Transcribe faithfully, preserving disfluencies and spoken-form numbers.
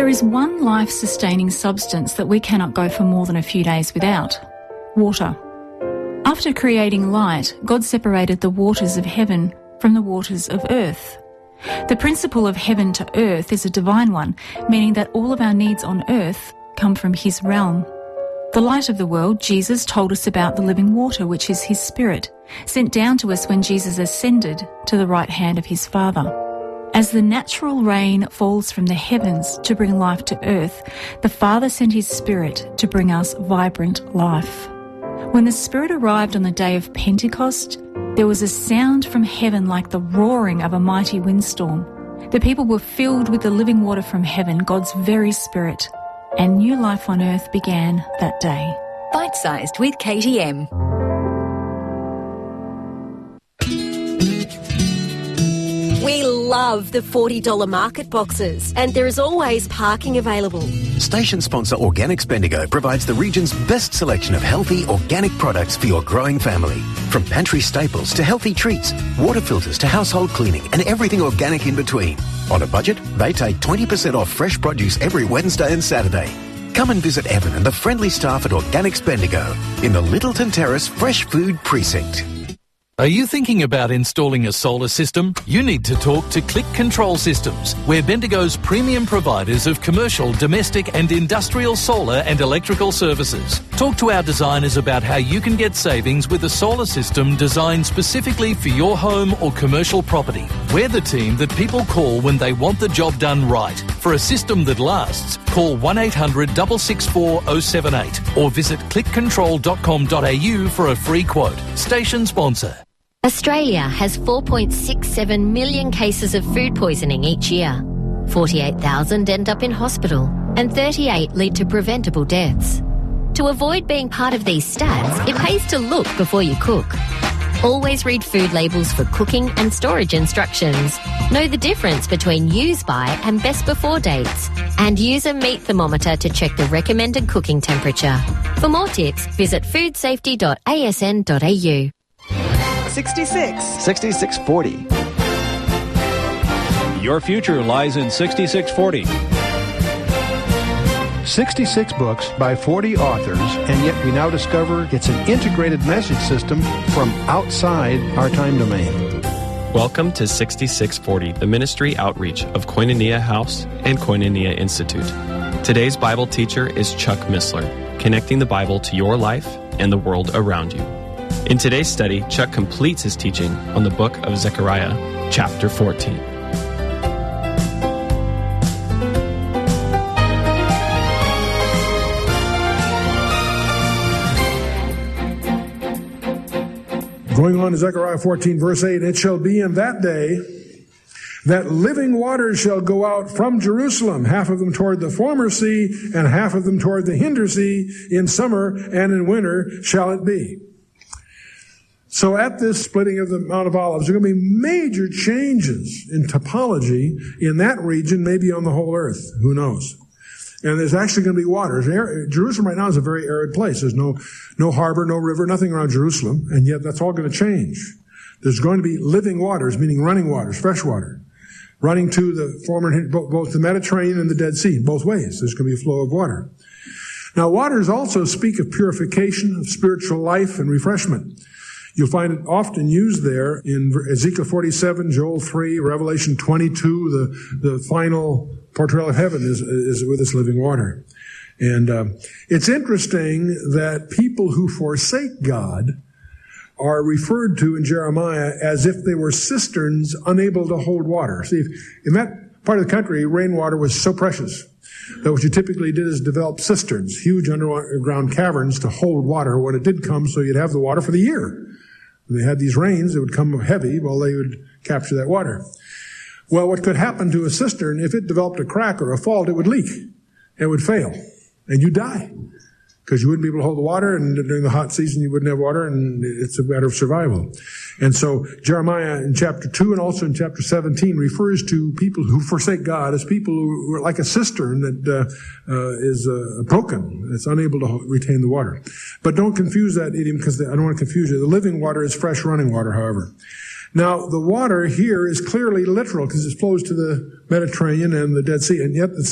There is one life-sustaining substance that we cannot go for more than a few days without: water. After creating light, God separated the waters of heaven from the waters of earth. The principle of heaven to earth is a divine one, meaning that all of our needs on earth come from His realm. The light of the world, Jesus, told us about the living water, which is His Spirit, sent down to us when Jesus ascended to the right hand of His Father. As the natural rain falls from the heavens to bring life to earth, the Father sent His Spirit to bring us vibrant life. When the Spirit arrived on the day of Pentecost, there was a sound from heaven like the roaring of a mighty windstorm. The people were filled with the living water from heaven, God's very Spirit, and new life on earth began that day. Bite-sized with K T M. We love the forty dollars market boxes, and there is always parking available. Station sponsor Organics Bendigo provides the region's best selection of healthy, organic products for your growing family. From pantry staples to healthy treats, water filters to household cleaning, and everything organic in between. On a budget, they take twenty percent off fresh produce every Wednesday and Saturday. Come and visit Evan and the friendly staff at Organics Bendigo in the Littleton Terrace Fresh Food Precinct. Are you thinking about installing a solar system? You need to talk to Click Control Systems. We're Bendigo's premium providers of commercial, domestic and industrial solar and electrical services. Talk to our designers about how you can get savings with a solar system designed specifically for your home or commercial property. We're the team that people call when they want the job done right. For a system that lasts, call one eight hundred, six six four, zero seven eight or visit click control dot com dot a u for a free quote. Station sponsor. Australia has four point six seven million cases of food poisoning each year. forty-eight thousand end up in hospital and thirty-eight lead to preventable deaths. To avoid being part of these stats, it pays to look before you cook. Always read food labels for cooking and storage instructions. Know the difference between use by and best before dates. And use a meat thermometer to check the recommended cooking temperature. For more tips, visit food safety dot a s n dot a u. sixty-six. sixty-six forty. Your future lies in sixty-six forty. sixty-six books by forty authors, and yet we now discover it's an integrated message system from outside our time domain. Welcome to sixty-six forty, the ministry outreach of Koinonia House and Koinonia Institute. Today's Bible teacher is Chuck Missler, connecting the Bible to your life and the world around you. In today's study, Chuck completes his teaching on the book of Zechariah, chapter fourteen. Going on to Zechariah fourteen, verse eight, "It shall be in that day that living waters shall go out from Jerusalem, half of them toward the former sea, and half of them toward the hinder sea. In summer and in winter shall it be." So at this splitting of the Mount of Olives, there are going to be major changes in topology in that region, maybe on the whole earth. Who knows? And there's actually going to be waters. Jerusalem right now is a very arid place. There's no, no harbor, no river, nothing around Jerusalem, and yet that's all going to change. There's going to be living waters, meaning running waters, fresh water, running to the former, both the Mediterranean and the Dead Sea, both ways. There's going to be a flow of water. Now, waters also speak of purification, of spiritual life and refreshment. You'll find it often used there in Ezekiel forty-seven, Joel three, Revelation twenty-two. The, the final portrayal of heaven is, is with this living water. And uh, it's interesting that people who forsake God are referred to in Jeremiah as if they were cisterns unable to hold water. See, in that part of the country, rainwater was so precious that what you typically did is develop cisterns, huge underground caverns to hold water when it did come, so you'd have the water for the year. When they had these rains, it would come heavy, well, they would capture that water. Well, what could happen to a cistern, if it developed a crack or a fault, it would leak. It would fail. And you'd die. Because you wouldn't be able to hold the water, and during the hot season you wouldn't have water, and it's a matter of survival. And so Jeremiah in chapter two and also in chapter seventeen refers to people who forsake God as people who are like a cistern that uh, uh, is uh, broken. It's unable to retain the water. But don't confuse that idiom, because I don't want to confuse you. The living water is fresh running water, however. Now, the water here is clearly literal because it flows to the Mediterranean and the Dead Sea, and yet it's